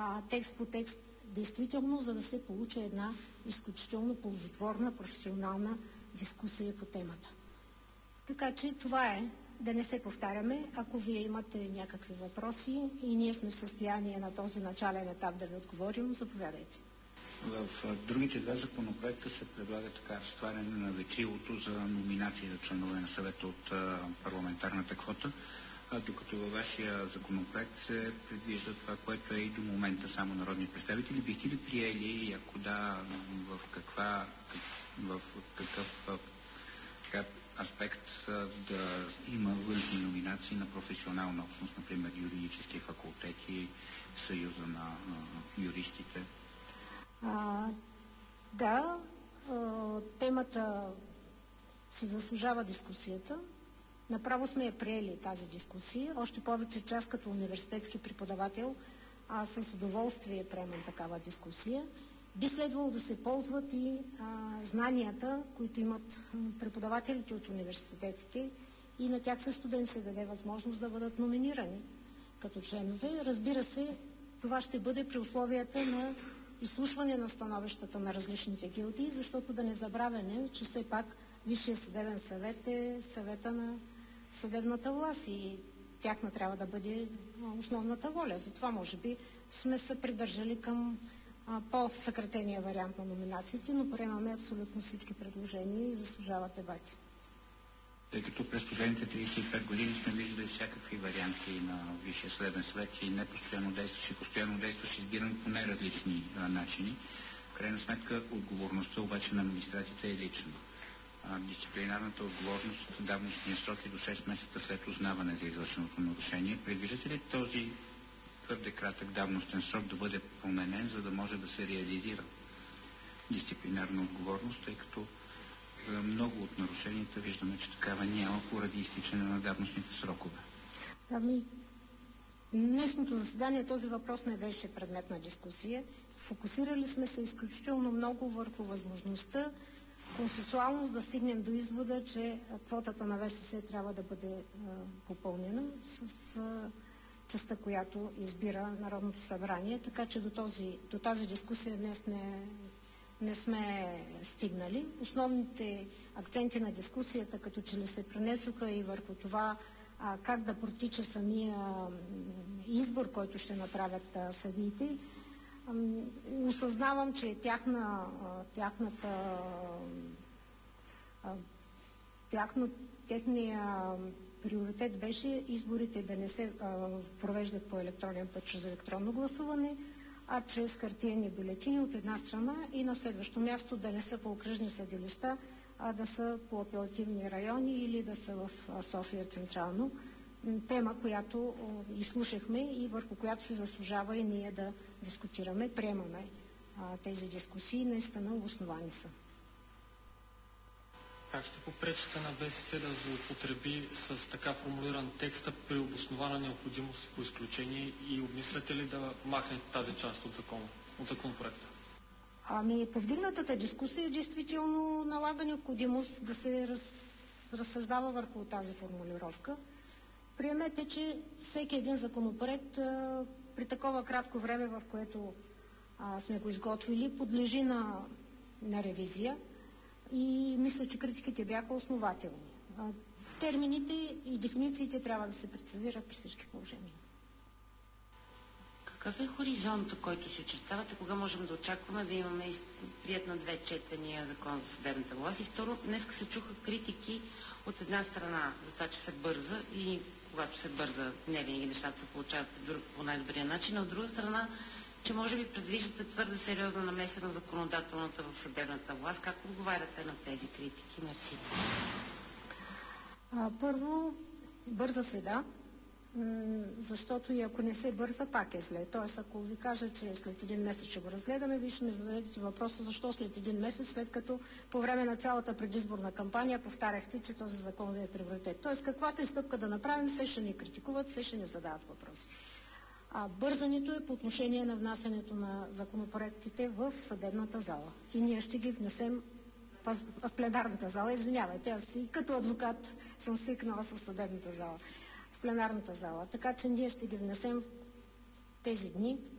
текст по текст, действително, за да се получи една изключително ползотворна, професионална дискусия по темата. Така че това е, да не се повтаряме. Ако вие имате някакви въпроси и ние сме в състояние на този начален етап да ви отговорим, заповядайте. В другите два законопроекта се предлага така разтваряне на ветрилото за номинации за членове на съвета от парламентарната квота, докато във вашия законопроект се предвижда това, което е и до момента само народни представители. Бихте ли приели, ако да, в какъв аспект да има външни номинации на професионална общност, например юридически факултети, Съюза на юристите? Темата си заслужава дискусията. Направо сме я приели тази дискусия. Още повече, че аз като университетски преподавател с удоволствие приемам такава дискусия. Би следвало да се ползват и знанията, които имат преподавателите от университетите, и на тях също да им се даде възможност да бъдат номинирани като членове. Разбира се, това ще бъде при условията на изслушване на становищата на различните гилдии, защото да не забравяме, че все пак Висшия съдебен съвет е съвета на съдебната власт и тяхна трябва да бъде основната воля. Затова може би сме се придържали към по-съкратения вариант на номинациите, но приемаме абсолютно всички предложения и заслужават дебати. Тъй като през последните 35 години сме виждали всякакви варианти на Висшия съдебен съвет и не постоянно действащ, избиран по най-различни начини. В крайна сметка отговорността обаче на магистратите е лична. Дисциплинарната отговорност, давностният срок е до 6 месеца след узнаване за извършеното нарушение. Предвиждате ли този твърде кратък давностен срок да бъде променен, за да може да се реализира дисциплинарна отговорност, тъй като за много от нарушенията виждаме, че такава няма поради изтичане на давностните срокове? Днешното заседание този въпрос не беше предмет на дискусия. Фокусирали сме се изключително много върху възможността консенсуално да стигнем до извода, че квотата на ВСС трябва да бъде попълнена с частта, която избира Народното събрание, така че до тази дискусия днес не сме стигнали. Основните акценти на дискусията като че ли се пренесоха и върху това как да протича самия избор, който ще направят съдиите. Осъзнавам, че техния приоритет беше изборите да не се провеждат по електронен път чрез електронно гласуване, а чрез хартиени бюлетини от една страна, и на следващо място да не са по окръжни съдилища, а да са по апелативни райони или да са в София централно. Тема, която изслушахме и върху която се заслужава и ние да дискутираме. Приемаме тези дискусии, наистина обосновани са. Как ще попречите на ВСС да злоупотреби с така формулиран текста при обоснована необходимост по изключение и обмисляте ли да махнете тази част от законопроекта? Повдигнатата дискусия действително налага необходимост да се разсъждава върху тази формулировка. Приемете, че всеки един законопроект при такова кратко време, в което сме го изготвили, подлежи на ревизия и мисля, че критиките бяха основателни. Термините и дефинициите трябва да се прецизират при всички положения. Какъв е хоризонта, който си очертавате? Кога можем да очакваме да имаме приет на 2 четения закон за съдебната власт? И второ, днеска се чуха критики от една страна за това, че се бърза и когато се бърза, не винаги нещата се получават по най-добрия начин, а от друга страна, че може би предвиждате твърде сериозна намеса на законодателната в съдебната власт. Как отговаряте на тези критики? Мерси. Първо, бърза се да, защото и ако не се бърза, пак е зле. Тоест, ако ви кажа, че след един месец ще го разгледаме, вие ще ми зададете въпроса защо след един месец, след като по време на цялата предизборна кампания повтаряхте, че този закон ви е приоритет. Тоест, каквато и стъпка да направим, все ще ни критикуват, все ще ни задават въпроси. Бързането е по отношение на внасянето на законопроектите в съдебната зала. И ние ще ги внесем в пленарната зала. Извинявайте, аз и като адвокат съм свикнала с съдебната зала. В пленарната зала. Така че ние ще ги внесем тези дни